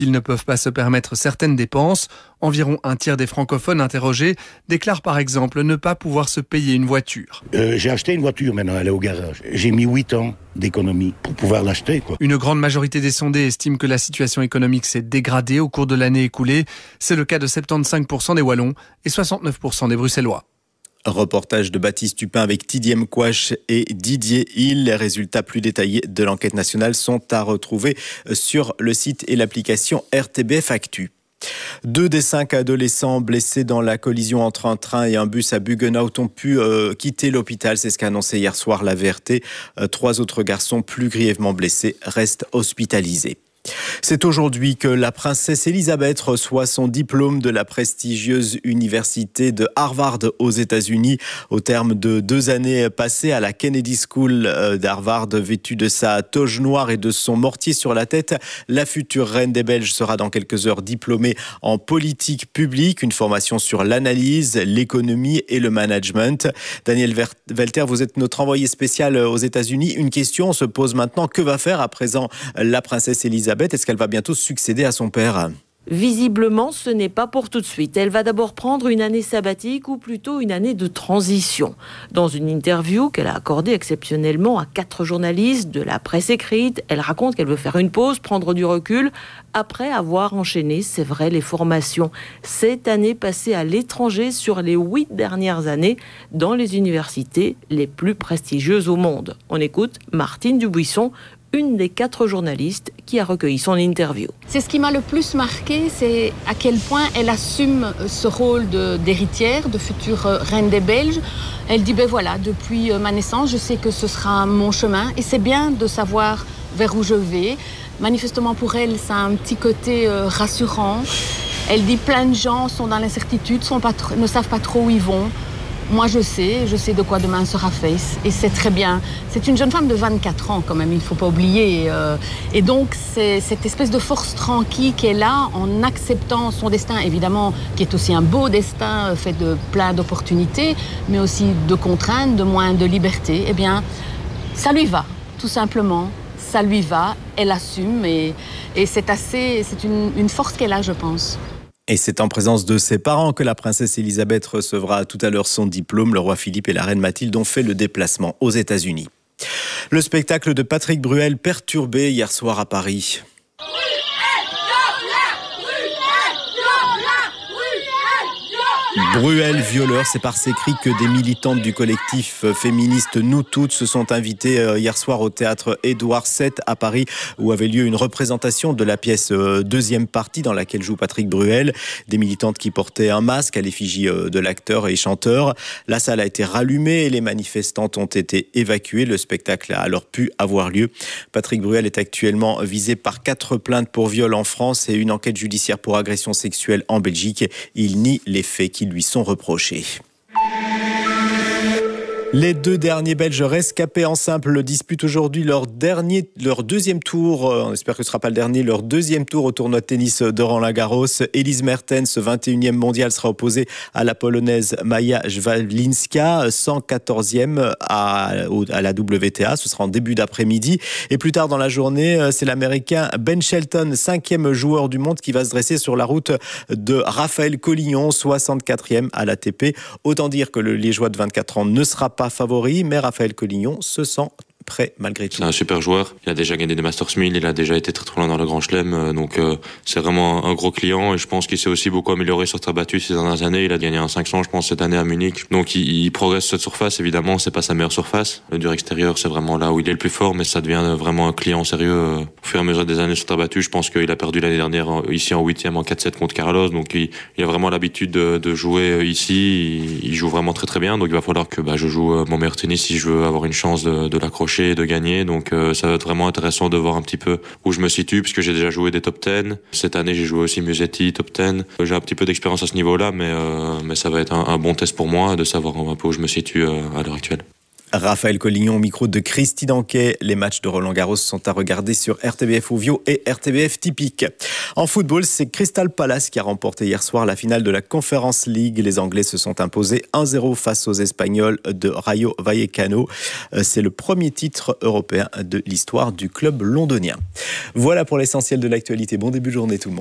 Ils ne peuvent pas se permettre certaines dépenses. Environ un tiers des francophones interrogés déclarent par exemple ne pas pouvoir se payer une voiture. J'ai acheté une voiture maintenant, elle est au garage. J'ai mis 8 ans d'économie pour pouvoir l'acheter, quoi. Une grande majorité des sondés estiment que la situation économique s'est dégradée au cours de l'année écoulée. C'est le cas de 75% des Wallons et 69% des Bruxellois. Reportage de Baptiste Tupin avec Didier Mkwash et Didier Hill. Les résultats plus détaillés de l'enquête nationale sont à retrouver sur le site et l'application RTBF Actu. 2 des 5 adolescents blessés dans la collision entre un train et un bus à Buggenhout ont pu quitter l'hôpital. C'est ce qu'a annoncé hier soir la VRT. 3 autres garçons plus grièvement blessés restent hospitalisés. C'est aujourd'hui que la princesse Elisabeth reçoit son diplôme de la prestigieuse université de Harvard aux États-Unis. Au terme de 2 années passées à la Kennedy School d'Harvard, vêtue de sa toge noire et de son mortier sur la tête, la future reine des Belges sera dans quelques heures diplômée en politique publique, une formation sur l'analyse, l'économie et le management. Daniel Welter, vous êtes notre envoyé spécial aux États-Unis. Une question se pose maintenant, que va faire à présent la princesse Elisabeth ? Est-ce qu'elle va bientôt succéder à son père ? Visiblement, ce n'est pas pour tout de suite. Elle va d'abord prendre une année sabbatique ou plutôt une année de transition. Dans une interview qu'elle a accordée exceptionnellement à 4 journalistes de la presse écrite, elle raconte qu'elle veut faire une pause, prendre du recul, après avoir enchaîné, c'est vrai, les formations. 7 années passées à l'étranger sur les 8 dernières années dans les universités les plus prestigieuses au monde. On écoute Martine Dubuisson, une des 4 journalistes qui a recueilli son interview. C'est ce qui m'a le plus marqué, c'est à quel point elle assume ce rôle d'héritière, de future reine des Belges. Elle dit, voilà, depuis ma naissance, je sais que ce sera mon chemin et c'est bien de savoir vers où je vais. Manifestement pour elle, ça a un petit côté rassurant. Elle dit, plein de gens sont dans l'incertitude, ne savent pas trop où ils vont. Moi, je sais de quoi demain sera fait et c'est très bien. C'est une jeune femme de 24 ans quand même, il ne faut pas oublier. Et donc, c'est cette espèce de force tranquille qu'elle a en acceptant son destin, évidemment, qui est aussi un beau destin fait de plein d'opportunités, mais aussi de contraintes, de moins de liberté. Eh bien, ça lui va, tout simplement. Ça lui va, elle assume et c'est une force qu'elle a, je pense. Et c'est en présence de ses parents que la princesse Elisabeth recevra tout à l'heure son diplôme. Le roi Philippe et la reine Mathilde ont fait le déplacement aux États-Unis. Le spectacle de Patrick Bruel perturbé hier soir à Paris. Bruel violeur, c'est par ces cris que des militantes du collectif féministe Nous Toutes se sont invitées hier soir au théâtre Édouard VII à Paris, où avait lieu une représentation de la pièce deuxième partie dans laquelle joue Patrick Bruel. Des militantes qui portaient un masque à l'effigie de l'acteur et chanteur. La salle a été rallumée et les manifestantes ont été évacuées. Le spectacle a alors pu avoir lieu. Patrick Bruel est actuellement visé par 4 plaintes pour viol en France et une enquête judiciaire pour agression sexuelle en Belgique. Il nie les faits qui lui sont reprochés. Les 2 derniers Belges rescapés en simple disputent aujourd'hui leur deuxième tour, on espère que ce ne sera pas le dernier, leur deuxième tour au tournoi de tennis de Roland-Garros. Elise Mertens, 21e mondiale, sera opposée à la polonaise Maja Jwalinska, 114e à la WTA. Ce sera en début d'après-midi. Et plus tard dans la journée, c'est l'américain Ben Shelton, 5e joueur du monde, qui va se dresser sur la route de Raphaël Collignon, 64e à l'ATP. Autant dire que le Liégeois de 24 ans ne sera pas favori, mais Raphaël Collignon se sent prêt malgré tout. C'est un super joueur, il a déjà gagné des Masters 1000, il a déjà été très loin dans le Grand Chelem, donc c'est vraiment un gros client et je pense qu'il s'est aussi beaucoup amélioré sur terre battue ces dernières années. Il a gagné un 500 je pense cette année à Munich, donc il progresse sur cette surface. Évidemment c'est pas sa meilleure surface, le dur extérieur c'est vraiment là où il est le plus fort, mais ça devient vraiment un client sérieux au fur et à mesure des années sur terre battue. Je pense qu'il a perdu l'année dernière ici en 8e en 4-7 contre Carlos, donc il a vraiment l'habitude de jouer ici. Il joue vraiment très bien, donc il va falloir que je joue mon meilleur tennis si je veux avoir une chance de l'accrocher et de gagner. Donc ça va être vraiment intéressant de voir un petit peu où je me situe, puisque j'ai déjà joué des top 10. Cette année j'ai joué aussi Musetti, top 10. J'ai un petit peu d'expérience à ce niveau-là, mais ça va être un bon test pour moi de savoir un peu où je me situe à l'heure actuelle. Raphaël Collignon au micro de Christine Anquet. Les matchs de Roland-Garros sont à regarder sur RTBF Ouvio et RTBF Typique. En football, c'est Crystal Palace qui a remporté hier soir la finale de la Conference League. Les Anglais se sont imposés 1-0 face aux Espagnols de Rayo Vallecano. C'est le premier titre européen de l'histoire du club londonien. Voilà pour l'essentiel de l'actualité. Bon début de journée tout le monde.